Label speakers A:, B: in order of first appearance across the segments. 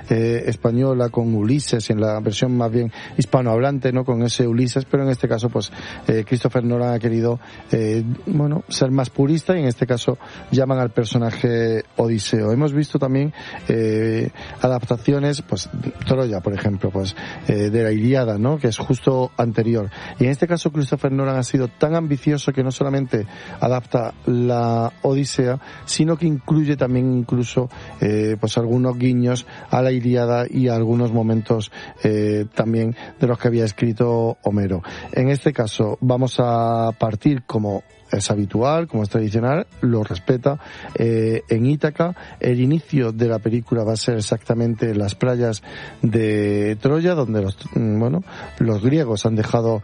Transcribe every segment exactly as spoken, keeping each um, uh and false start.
A: eh, española con Ulises, y en la versión más bien hispanohablante, ¿no? Con ese Ulises, pero en este caso, pues, eh, Christopher Nolan ha querido, eh, bueno, ser más purista, y en este caso llaman al personaje Odiseo. Hemos visto también, eh, adaptaciones, pues, Troya, por ejemplo, pues, eh, de la Ilíada, ¿no? Que es justo anterior. Y en este caso, Christopher Nolan ha sido tan ambicioso que no solamente adapta la Odisea, sino que incluye también incluso, eh, pues, algunos guiños a la Ilíada y a algunos momentos, eh, también de los que había escrito Homero. En este caso, vamos a partir, como es habitual, como es tradicional, lo respeta, eh, en Ítaca. El inicio de la película va a ser exactamente en las playas de Troya, donde los, bueno, los griegos han dejado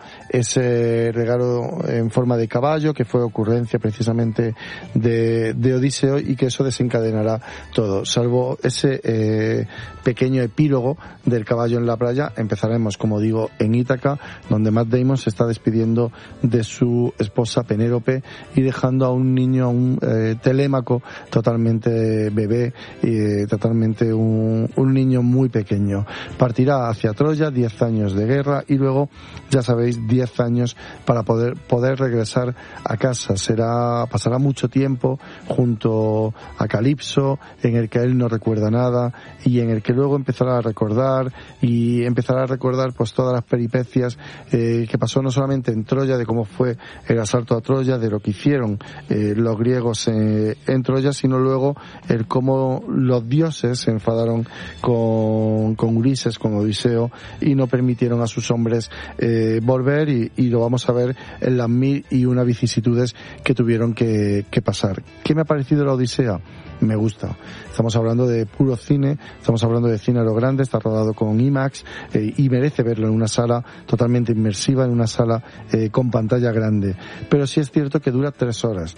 A: ese regalo en forma de caballo, que fue ocurrencia precisamente de, de Odiseo, y que eso desencadenará todo. Salvo ese eh, pequeño epílogo del caballo en la playa, empezaremos, como digo, en Ítaca, donde Matt Damon se está despidiendo de su esposa Penélope y dejando a un niño, a un eh, Telémaco, totalmente bebé, y eh, totalmente un, un niño muy pequeño. Partirá hacia Troya, diez años de guerra, y luego, ya sabéis, diez años para poder poder regresar a casa. Será, pasará mucho tiempo junto a Calipso, en el que él no recuerda nada, y en el que luego empezará a recordar, y empezará a recordar, pues, todas las peripecias eh, que pasó, no solamente en Troya, de cómo fue el asalto a Troya, de lo que hicieron eh, los griegos eh, en Troya, sino luego el cómo los dioses se enfadaron con, con Ulises, con Odiseo, y no permitieron a sus hombres eh, volver, y, y lo vamos a ver en las mil y una vicisitudes que tuvieron que, que pasar. ¿Qué me ha parecido la Odisea? Me gusta. Estamos hablando de puro cine, estamos hablando de cine a lo grande, está rodado con IMAX, eh, y merece verlo en una sala totalmente inmersiva, en una sala eh, con pantalla grande. Pero sí es cierto que dura tres horas.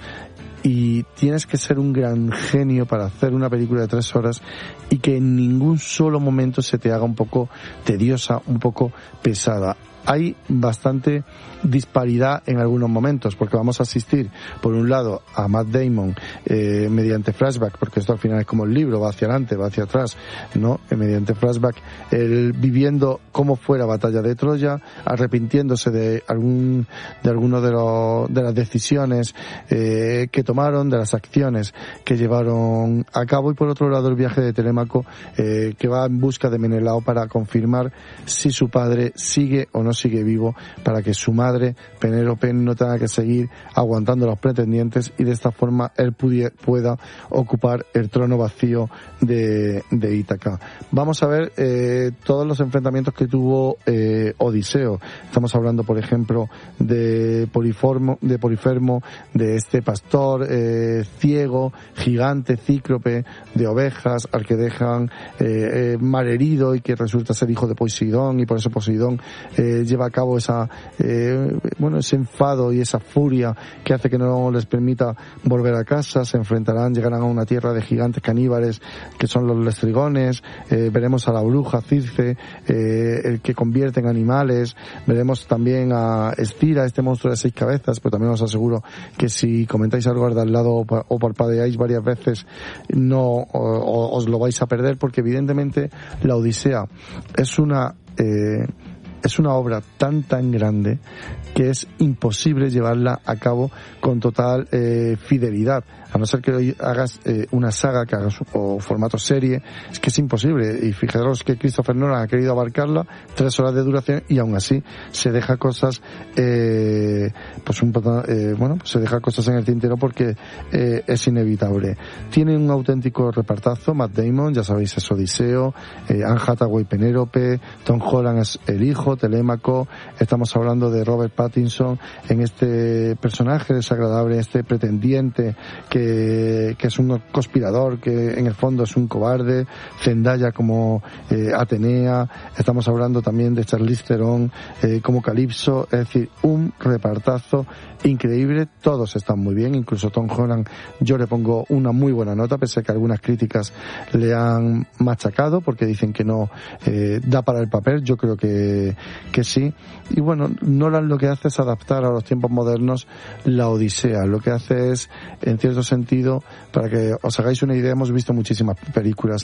A: Y tienes que ser un gran genio para hacer una película de tres horas y que en ningún solo momento se te haga un poco tediosa, un poco pesada. Hay bastante disparidad en algunos momentos, porque vamos a asistir, por un lado, a Matt Damon eh, mediante flashback, porque esto al final es como el libro, va hacia adelante, va hacia atrás, ¿no? Eh, mediante flashback, él viviendo cómo fue la batalla de Troya, arrepintiéndose de algún de alguno de los de las decisiones eh, que tomaron, de las acciones que llevaron a cabo, y por otro lado el viaje de Telémaco, eh, que va en busca de Menelao para confirmar si su padre sigue o no sigue vivo, para que su madre Penélope no tenga que seguir aguantando a los pretendientes, y de esta forma él pudie, pueda ocupar el trono vacío de, de Ítaca. Vamos a ver eh, todos los enfrentamientos que tuvo eh, Odiseo. Estamos hablando, por ejemplo, de Poliformo, de Polifermo, de este pastor eh, ciego, gigante, cíclope, de ovejas, al que dejan eh, eh, malherido, y que resulta ser hijo de Poseidón, y por eso Poseidón eh, lleva a cabo esa eh, bueno ese enfado y esa furia que hace que no les permita volver a casa. Se enfrentarán, llegarán a una tierra de gigantes caníbales que son los lestrigones. Eh, veremos a la bruja Circe, eh, el que convierte en animales. Veremos también a Escira, este monstruo de seis cabezas, pero también os aseguro que si comentáis algo de al lado o parpadeáis varias veces, no o, o, os lo vais a perder, porque evidentemente la Odisea es una eh, es una obra tan tan grande que es imposible llevarla a cabo con total eh, fidelidad, a no ser que hoy hagas eh, una saga, que hagas o formato serie, es que es imposible. Y fijaros que Christopher Nolan ha querido abarcarla, tres horas de duración, y aún así se deja cosas eh, pues un eh, bueno pues se deja cosas en el tintero, porque eh, es inevitable. Tiene un auténtico repartazo. Matt Damon, ya sabéis, es Odiseo, eh, Anne Hathaway Penélope, Tom Holland es el hijo, Telémaco. Estamos hablando de Robert Pattinson en este personaje desagradable, este pretendiente que, que es un conspirador, que en el fondo es un cobarde. Zendaya como eh, Atenea. Estamos hablando también de Charlize Theron eh, como Calipso. Es decir, un repartazo increíble. Todos están muy bien, incluso Tom Holland yo le pongo una muy buena nota, pese a que algunas críticas le han machacado porque dicen que no eh, da para el papel. Yo creo que, que sí. Y bueno, Nolan lo que hace es adaptar a los tiempos modernos la Odisea. Lo que hace es, en cierto sentido, para que os hagáis una idea, hemos visto muchísimas películas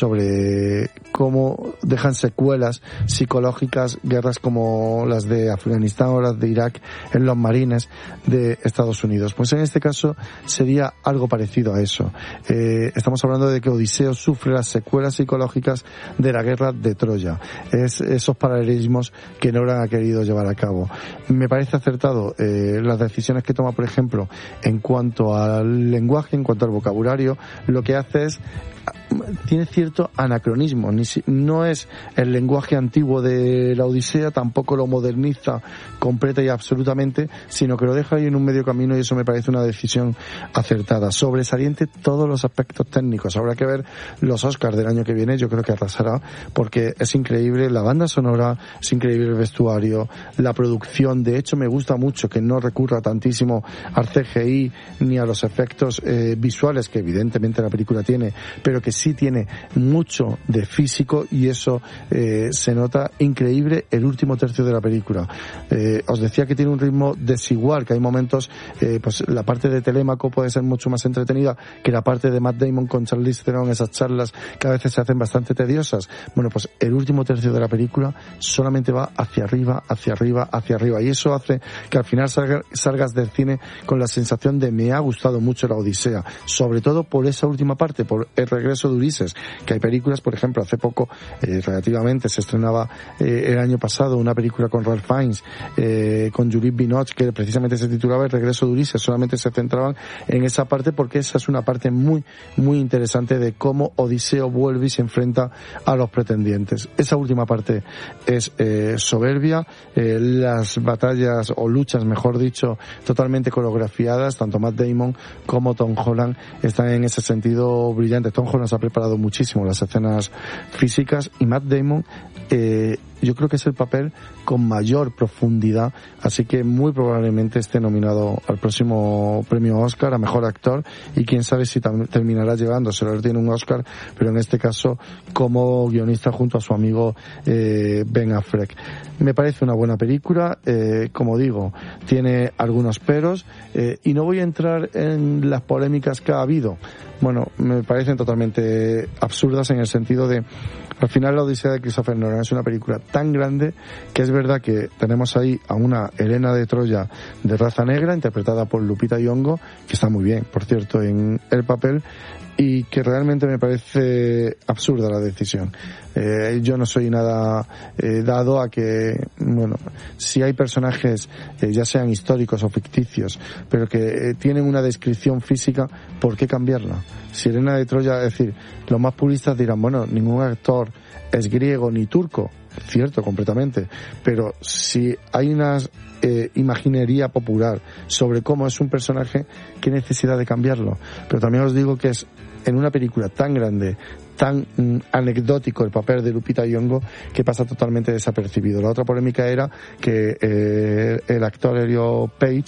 A: sobre cómo dejan secuelas psicológicas guerras como las de Afganistán o las de Irak en los marines de Estados Unidos. Pues en este caso sería algo parecido a eso. Eh, estamos hablando de que Odiseo sufre las secuelas psicológicas de la guerra de Troya. Es esos paralelismos que Nolan ha querido llevar a cabo. Me parece acertado eh, las decisiones que toma, por ejemplo, en cuanto al lenguaje, en cuanto al vocabulario. Lo que hace es, tiene cierto anacronismo, ni si, no es el lenguaje antiguo de la Odisea, tampoco lo moderniza completa y absolutamente, sino que lo deja ahí en un medio camino, y eso me parece una decisión acertada. Sobresaliente todos los aspectos técnicos. Habrá que ver los Oscars del año que viene, yo creo que arrasará, porque es increíble la banda sonora, es increíble el vestuario, la producción. De hecho, me gusta mucho que no recurra tantísimo al C G I ni a los efectos eh, visuales que evidentemente la película tiene, pero que sí tiene mucho de físico, y eso eh, se nota increíble el último tercio de la película. Eh, os decía que tiene un ritmo desigual, que hay momentos, eh, pues la parte de Telémaco puede ser mucho más entretenida que la parte de Matt Damon con Charlize Theron, esas charlas que a veces se hacen bastante tediosas. Bueno, pues el último tercio de la película solamente va hacia arriba, hacia arriba, hacia arriba, y eso hace que al final salga, salgas del cine con la sensación de me ha gustado mucho la Odisea, sobre todo por esa última parte, por el regreso de Ulises, que hay películas, por ejemplo, hace poco, eh, relativamente, se estrenaba eh, el año pasado una película con Ralph Fiennes, eh, con Juliette Binoche, que precisamente se titulaba El regreso de Ulises. Solamente se centraban en esa parte, porque esa es una parte muy, muy interesante de cómo Odiseo vuelve y se enfrenta a los pretendientes. Esa última parte es eh, soberbia, eh, las batallas, o luchas, mejor dicho, totalmente coreografiadas, tanto Matt Damon como Tom Holland están en ese sentido brillantes. Tom Holland se ha preparado muchísimo las escenas físicas, y Matt Damon eh, yo creo que es el papel con mayor profundidad, así que muy probablemente esté nominado al próximo premio Oscar a Mejor Actor, y quién sabe si tam- terminará llevándoselo. Él tiene un Oscar, pero en este caso como guionista junto a su amigo eh, Ben Affleck. Me parece una buena película, eh, como digo, tiene algunos peros, eh, y no voy a entrar en las polémicas que ha habido. Bueno, me parecen totalmente absurdas, en el sentido de, al final la Odisea de Christopher Nolan es una película tan grande que es verdad que tenemos ahí a una Helena de Troya de raza negra, interpretada por Lupita Nyong'o, que está muy bien, por cierto, en el papel, y que realmente me parece absurda la decisión. Eh, yo no soy nada eh, dado a que, bueno, si hay personajes, eh, ya sean históricos o ficticios, pero que eh, tienen una descripción física, ¿por qué cambiarla? Si Helena de Troya, es decir, los más puristas dirán, bueno, ningún actor es griego ni turco, cierto, completamente, pero si hay una eh, imaginería popular sobre cómo es un personaje, ¿qué necesidad de cambiarlo? Pero también os digo que es en una película tan grande, tan mm, anecdótico el papel de Lupita Nyong'o, que pasa totalmente desapercibido. La otra polémica era que eh, el actor Elliot Page,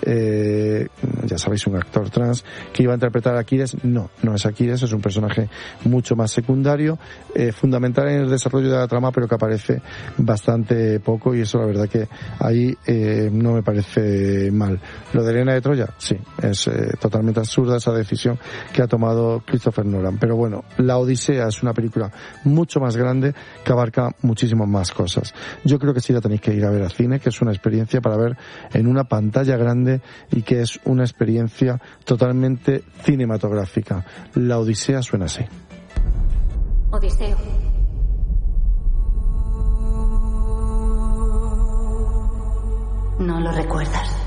A: eh, ya sabéis, un actor trans, que iba a interpretar a Aquiles. No, no es Aquiles, es un personaje mucho más secundario, eh, fundamental en el desarrollo de la trama, pero que aparece bastante poco, y eso la verdad que ahí eh, no me parece mal. Lo de Helena de Troya, sí, es eh, totalmente absurda esa decisión que ha tomado Christopher Nolan, pero bueno, la Odisea es una película mucho más grande que abarca muchísimas más cosas. Yo creo que sí la tenéis que ir a ver al cine, que es una experiencia para ver en una pantalla grande, y que es una experiencia totalmente cinematográfica. La Odisea suena así.
B: Odiseo. ¿No lo recuerdas?